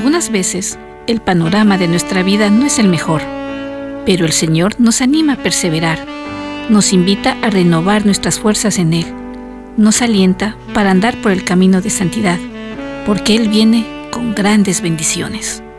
Algunas veces, el panorama de nuestra vida no es el mejor, pero el Señor nos anima a perseverar, nos invita a renovar nuestras fuerzas en Él, nos alienta para andar por el camino de santidad, porque Él viene con grandes bendiciones.